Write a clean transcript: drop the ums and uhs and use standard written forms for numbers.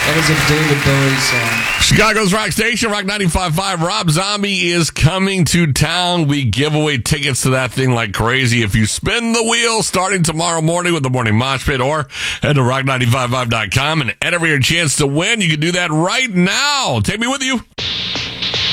That was a David Bowie song. Chicago's Rock Station, Rock 95.5. Rob Zombie is coming to town. We give away tickets to that thing like crazy. If you spin the wheel starting tomorrow morning with the Morning Mosh Pit, or head to rock955.com and enter your chance to win. You can do that right now. Take me with you.